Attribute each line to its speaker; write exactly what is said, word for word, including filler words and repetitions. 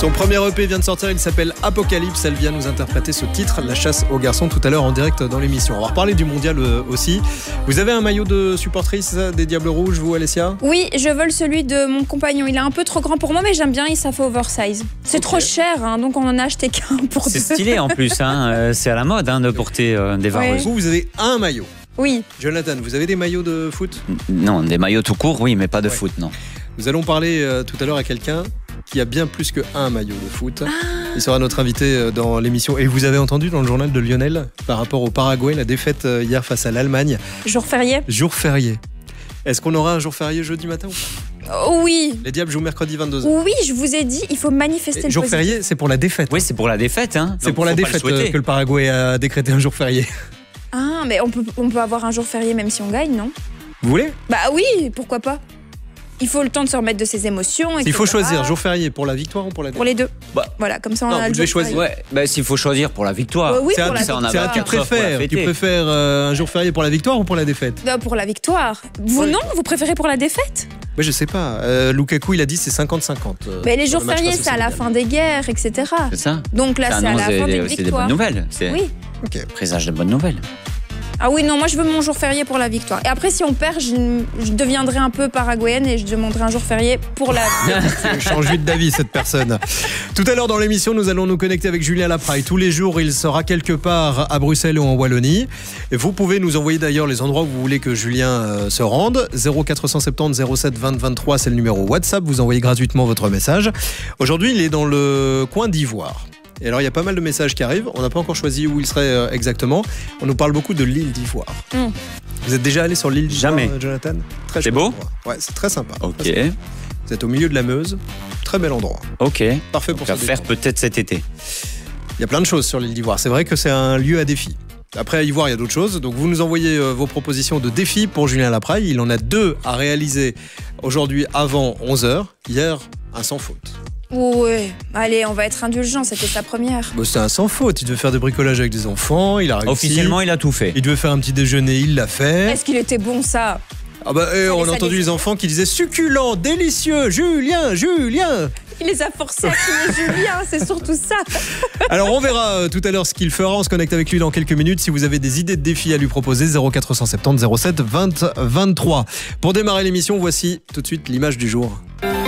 Speaker 1: Son premier E P vient de sortir, il s'appelle Apocalypse. Elle vient nous interpréter ce titre, La chasse aux garçons, tout à l'heure en direct dans l'émission. On va reparler du mondial aussi. Vous avez un maillot de supportrice des Diables Rouges, vous, Alessia ?
Speaker 2: Oui, je vole celui de mon compagnon. Il est un peu trop grand pour moi, mais j'aime bien, il ça fait oversize. C'est okay. trop cher, hein, donc on en a acheté qu'un pour
Speaker 3: C'est
Speaker 2: deux.
Speaker 3: C'est stylé en plus, hein. C'est à la mode hein, de porter euh, des vareuses.
Speaker 2: Ouais.
Speaker 1: Vous, vous avez un maillot.
Speaker 2: Oui.
Speaker 1: Jonathan, vous avez des maillots de foot ?
Speaker 3: Non, des maillots tout court, oui, mais pas de
Speaker 1: ouais.
Speaker 3: foot, non.
Speaker 1: Nous allons parler euh, tout à l'heure à quelqu'un qui a bien plus qu'un maillot de foot. Ah. Il sera notre invité dans l'émission. Et vous avez entendu dans le journal de Lionel, par rapport au Paraguay, la défaite hier face à l'Allemagne.
Speaker 2: Jour férié.
Speaker 1: Jour férié. Est-ce qu'on aura un jour férié jeudi matin ou pas ?
Speaker 2: Oh, oui.
Speaker 1: Les Diables jouent mercredi vingt-deux heures.
Speaker 2: Oui, je vous ai dit, il faut manifester. Et le
Speaker 1: jour
Speaker 2: positif.
Speaker 1: Férié, c'est pour la défaite.
Speaker 3: Oui, c'est pour la défaite. Hein.
Speaker 1: C'est pour la défaite que le Paraguay a décrété un jour férié.
Speaker 2: Ah, mais on peut, on peut avoir un jour férié même si on gagne, non ?
Speaker 1: Vous voulez ?
Speaker 2: Bah oui, pourquoi pas ? Il faut le temps de se remettre de ses émotions.
Speaker 1: Il faut choisir jour férié pour la victoire ou pour la défaite ?
Speaker 2: Pour les deux.
Speaker 3: Bah.
Speaker 2: Voilà, comme ça on
Speaker 1: non,
Speaker 2: a
Speaker 1: vous
Speaker 2: le
Speaker 1: devez
Speaker 2: jour
Speaker 1: choisir.
Speaker 2: férié.
Speaker 3: Ouais, bah, s'il faut choisir pour la victoire.
Speaker 2: Euh, oui,
Speaker 1: c'est
Speaker 2: pour
Speaker 1: un,
Speaker 2: la
Speaker 1: c'est
Speaker 2: victoire.
Speaker 1: un, tu préfères, tu préfères euh, un jour férié pour la victoire ou pour la défaite ?
Speaker 2: Non, pour la victoire. Vous
Speaker 1: ouais.
Speaker 2: non, vous préférez pour la défaite ?
Speaker 1: Mais je sais pas. Euh, Lukaku, il a dit c'est cinquante cinquante. Euh,
Speaker 2: mais les jours fériés, c'est à la fin des guerres, et cetera.
Speaker 3: C'est ça.
Speaker 2: Donc là, c'est à la fin des victoires.
Speaker 3: C'est des bonnes nouvelles. C'est
Speaker 2: oui.
Speaker 1: Okay.
Speaker 3: Présage de bonnes nouvelles.
Speaker 2: Ah oui, non, moi je veux mon jour férié pour la victoire. Et après, si on perd, je, je deviendrai un peu paraguayenne et je demanderai un jour férié pour la victoire.
Speaker 1: Change vite d'avis, cette personne. Tout à l'heure dans l'émission, nous allons nous connecter avec Julien Lapraille. Tous les jours, il sera quelque part à Bruxelles ou en Wallonie. Et vous pouvez nous envoyer d'ailleurs les endroits où vous voulez que Julien euh, se rende. zéro quatre cent soixante-dix zéro sept vingt vingt-trois, c'est le numéro WhatsApp. Vous envoyez gratuitement votre message. Aujourd'hui, il est dans le coin d'Ivoire. Et alors, il y a pas mal de messages qui arrivent. On n'a pas encore choisi où il serait euh, exactement. On nous parle beaucoup de l'île d'Ivoire. Mm. Vous êtes déjà allé sur l'île d'Ivoire,
Speaker 3: Jamais.
Speaker 1: Jonathan ? Très
Speaker 3: c'est beau ?
Speaker 1: endroit. Ouais, c'est très sympa.
Speaker 3: Ok.
Speaker 1: Très sympa. Vous êtes au milieu de la Meuse. Très bel endroit.
Speaker 3: Ok.
Speaker 1: Parfait pour
Speaker 3: ça. Faire peut-être cet été.
Speaker 1: Il y a plein de choses sur l'île d'Ivoire. C'est vrai que c'est un lieu à défi. Après, à Ivoire, il y a d'autres choses. Donc, vous nous envoyez euh, vos propositions de défis pour Julien Lapraille. Il en a deux à réaliser aujourd'hui avant onze heures. Hier, un sans faute.
Speaker 2: Ouais, allez, on va être indulgent, c'était sa première.
Speaker 1: Bah, c'était un sans faute, il devait faire des bricolages avec des enfants, il a réussi.
Speaker 3: Officiellement, il a tout fait.
Speaker 1: Il devait faire un petit déjeuner, il l'a fait.
Speaker 2: Est-ce qu'il était bon, ça ?
Speaker 1: Ah bah, eh, on a entendu les enfants qui disaient succulent, délicieux, Julien, Julien.
Speaker 2: Il les a forcés à crier Julien, c'est surtout ça.
Speaker 1: Alors on verra euh, tout à l'heure ce qu'il fera, on se connecte avec lui dans quelques minutes. Si vous avez des idées de défis à lui proposer, zéro quatre cent soixante-dix zéro sept vingt vingt-trois. Pour démarrer l'émission, voici tout de suite l'image du jour.